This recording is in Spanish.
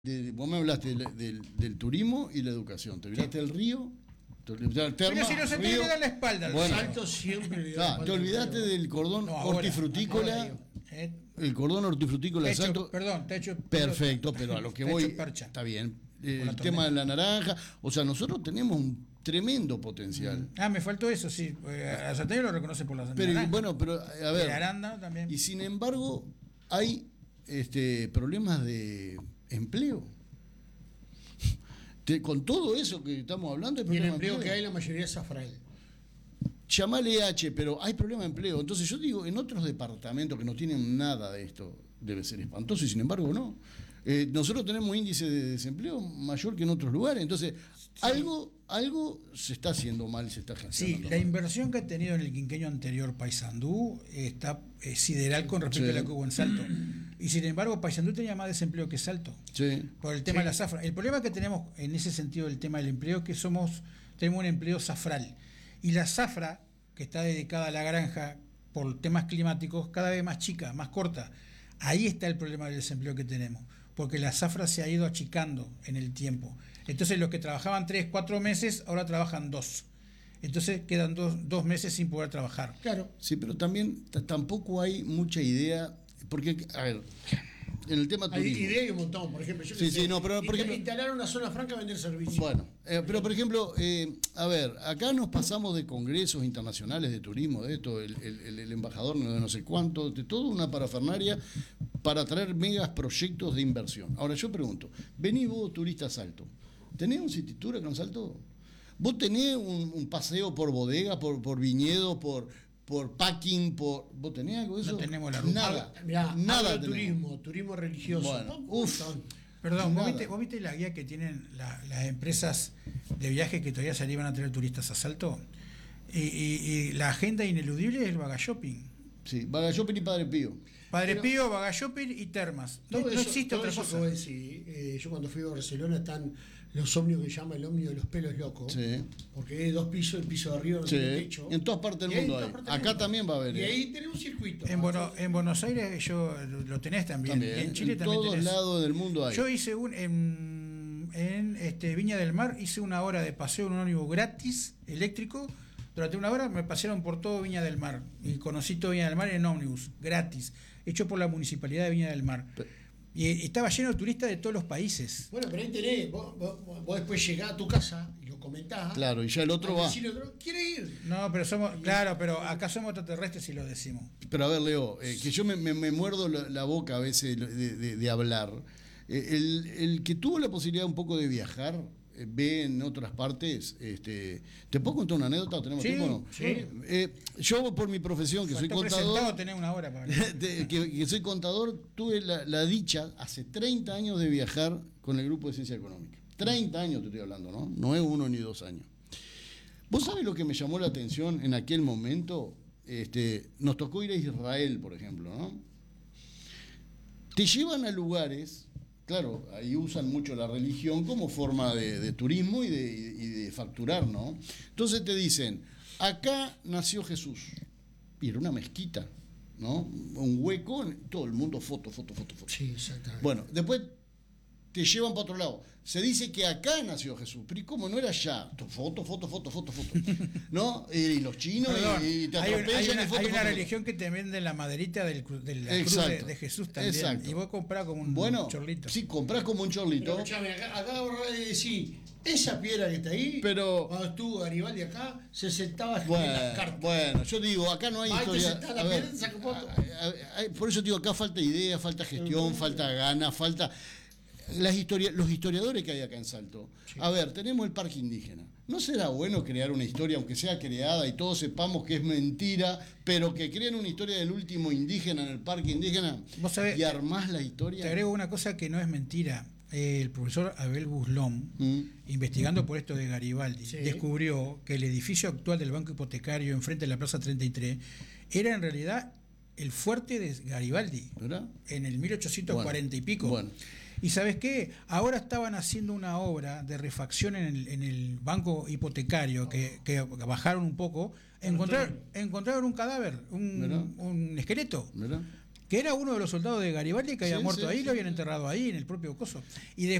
Vos me hablaste del turismo y la educación. Te olvidaste del río. Pero si los le dan la espalda al bueno, Salto siempre le da te olvidaste del cordón hortifrutícola. El cordón hortifrutícola de Salto. Perdón, te he hecho. Perfecto, pero a lo que voy. Está bien. El tema de la naranja. O sea, nosotros tenemos un tremendo potencial. Me faltó eso, sí. A Salteño lo reconoce por las pero bueno, pero a ver. Aranda también. Y sin embargo, hay problemas de empleo. Con todo eso que estamos hablando, y el empleo que hay, la mayoría es Zafrael. Llamale H, pero hay problema de empleo. Entonces yo digo, en otros departamentos que no tienen nada de esto, debe ser espantoso, y sin embargo no. Nosotros tenemos índice de desempleo mayor que en otros lugares. Entonces, sí, algo se está haciendo mal, se está gestionando. Sí, la inversión que ha tenido en el quinquenio anterior Paysandú está sideral con respecto a la que hubo en Salto. Y sin embargo, Paysandú tenía más desempleo que Salto. Sí. Por el tema de la zafra. El problema que tenemos en ese sentido del tema del empleo es que tenemos un empleo zafral. Y la zafra, que está dedicada a la granja por temas climáticos, cada vez más chica, más corta. Ahí está el problema del desempleo que tenemos. Porque la zafra se ha ido achicando en el tiempo. Entonces los que trabajaban 3, 4 meses, ahora trabajan 2. Entonces quedan 2 meses sin poder trabajar. Claro. Sí, pero también tampoco hay mucha idea. Porque, a ver, en el tema turismo. Hay idea y un montón, por ejemplo. Pero por ejemplo, instalar una zona franca a vender servicios. Bueno, pero por ejemplo, a ver, acá nos pasamos de congresos internacionales de turismo, de esto, el embajador de no sé cuánto, de toda una parafernaria para traer megas proyectos de inversión. Ahora yo pregunto, venís vos, turista a Salto, ¿tenés un City Tour acá en Salto? ¿Vos tenés un paseo por bodega, por viñedo, por packing, vos tenés algo de eso? No tenemos la ruta. Nada turismo religioso. Bueno, Perdón, ¿vos viste la guía que tienen las empresas de viaje que todavía se animan a traer turistas a Salto? Y la agenda ineludible es el Baga Shopping. Sí, Baga Shopping y Padre Pío. Pío, Baga Shopping y termas. No existe otra cosa. Yo cuando fui a Barcelona están los ómnibus que llama el ómnibus de los pelos locos. Sí. Porque hay 2 pisos, el piso de arriba no tiene techo. En todas partes del mundo hay. Acá también va a haber. Y ahí tenemos un circuito. En Buenos Aires lo tenés también. Y en Chile también tenés. En todos lados del mundo hay. Yo hice en Viña del Mar, hice 1 hora de paseo en un ómnibus gratis, eléctrico. Durante 1 hora me pasearon por todo Viña del Mar y conocí todo Viña del Mar en ómnibus, gratis, hecho por la Municipalidad de Viña del Mar. Y estaba lleno de turistas de todos los países. Bueno, pero ahí tenés, vos después llegás a tu casa y lo comentás. Claro, y ya el otro va. ¿Quiere ir? No, pero acá somos extraterrestres y lo decimos. Pero a ver, Leo, que yo me muerdo la boca a veces de hablar. El que tuvo la posibilidad un poco de viajar, ve en otras partes, ¿te puedo contar una anécdota? ¿Tenemos tiempo o no? Sí. Yo por mi profesión, que soy contador, tenés 1 hora para que soy contador, tuve la dicha hace 30 años de viajar con el grupo de Ciencia Económica. 30 años te estoy hablando, ¿no? No es 1 ni 2 años. ¿Vos sabés lo que me llamó la atención en aquel momento? Nos tocó ir a Israel, por ejemplo, ¿no? Te llevan a lugares. Claro, ahí usan mucho la religión como forma de turismo y de facturar, ¿no? Entonces te dicen, acá nació Jesús. Y era una mezquita, ¿no? Un hueco, todo el mundo foto. Sí, exactamente. Bueno, después te llevan para otro lado. Se dice que acá nació Jesús, pero ¿y cómo no era allá? Foto. ¿No? Y los chinos, y te atropellan. Hay una religión que te vende la maderita de la cruz de Jesús también. Exacto. Y vos comprás como un chorlito. Sí, comprás como un chorlito. Pero escuchame, acá sí, esa piedra que está ahí, pero cuando estuvo Garibaldi acá, se sentaba a escribir las cartas. Bueno, yo digo, acá no hay historia. Por eso digo, acá falta idea, falta gestión, falta ganas, falta. Los historiadores que hay acá en Salto. Sí. A ver, tenemos el parque indígena. ¿No será bueno crear una historia, aunque sea creada y todos sepamos que es mentira, pero que creen una historia del último indígena en el parque indígena? ¿Vos sabés, y armás la historia? Te agrego una cosa que no es mentira. El profesor Abel Buslón, investigando por esto de Garibaldi, descubrió que el edificio actual del Banco Hipotecario enfrente de la Plaza 33 era en realidad el fuerte de Garibaldi, ¿verdad? En el 1840 y pico. Bueno. ¿Y sabes qué? Ahora estaban haciendo una obra de refacción en el banco hipotecario que bajaron un poco. Encontraron un cadáver, un esqueleto. ¿Verdad? que era uno de los soldados de Garibaldi que había Sí, muerto sí, ahí, sí, lo habían sí. enterrado ahí, en el propio coso. Y